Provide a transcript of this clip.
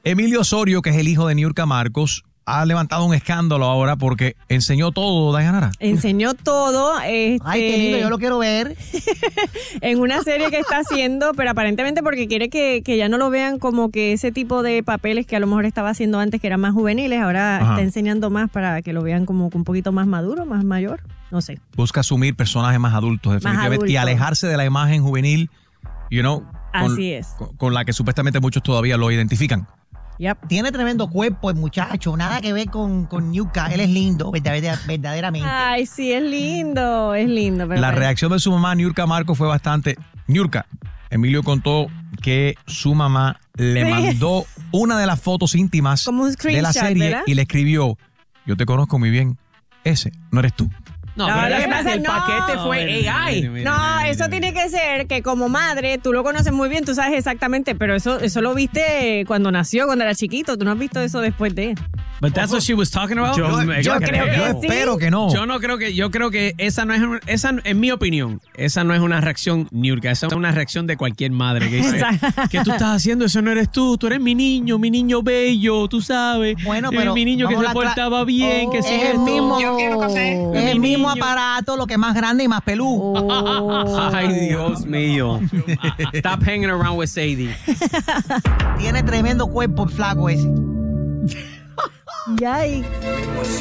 Emilio Osorio, que es el hijo de Niurka Marcos, ha levantado un escándalo ahora porque enseñó todo, Dayanara. Enseñó todo. Ay, qué lindo, yo lo quiero ver. En una serie que está haciendo, pero aparentemente porque quiere que ya no lo vean como que ese tipo de papeles que a lo mejor estaba haciendo antes, que eran más juveniles, ahora está enseñando más para que lo vean como un poquito más maduro, más mayor, no sé. Busca asumir personajes más adultos, definitivamente, y alejarse de la imagen juvenil, Así es. Con la que supuestamente muchos todavía lo identifican. Yep. Tiene tremendo cuerpo el muchacho, nada que ver con Niurka. Él es lindo, verdaderamente. Ay, sí, es lindo. Pero la reacción de su mamá, Niurka Marcos, fue bastante... Niurka, Emilio contó que su mamá le mandó una de las fotos íntimas como un de la serie, ¿verdad? Y le escribió, yo te conozco muy bien, ese no eres tú. No, No, pero lo que pasa el es paquete fue AI. No, eso tiene que ser que como madre, tú lo conoces muy bien, tú sabes exactamente, pero eso lo viste cuando nació, cuando era chiquito, tú no has visto eso después de... But that's what she was talking about. Yo espero que no. Yo creo que esa no es en mi opinión, esa no es una reacción Niurka, esa es una reacción de cualquier madre que dice, ¿qué tú estás haciendo? Eso no eres tú eres mi niño bello, tú sabes. Bueno, pero mi niño que se portaba bien, que sí es el mismo. Yo quiero café. Es el mismo aparato, lo que es más grande y más peludo. Ay, Dios mío. Stop hanging around with Sadie. Tiene tremendo cuerpo el flaco ese. Yikes.